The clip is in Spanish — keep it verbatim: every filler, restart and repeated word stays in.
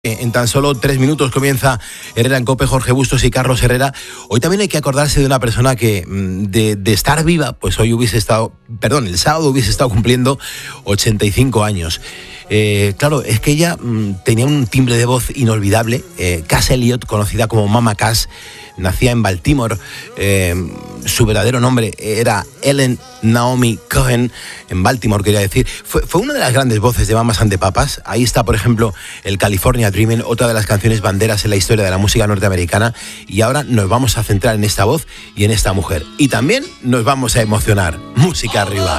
En tan solo tres minutos comienza Herrera en Cope, Jorge Bustos y Carlos Herrera. Hoy también hay que acordarse de una persona que de, de estar viva, pues hoy hubiese estado, perdón, el sábado hubiese estado cumpliendo ochenta y cinco años. Eh, claro, es que ella mmm, tenía un timbre de voz inolvidable. Eh, Cass Elliot, conocida como Mama Cass, nacía en Baltimore. Eh, su verdadero nombre era Ellen Naomi Cohen, en Baltimore quería decir. Fue, fue una de las grandes voces de Mamas and the Papas. Ahí está, por ejemplo, el California Dreamin', otra de las canciones banderas en la historia de la música norteamericana. Y ahora nos vamos a centrar en esta voz y en esta mujer. Y también nos vamos a emocionar. Música arriba.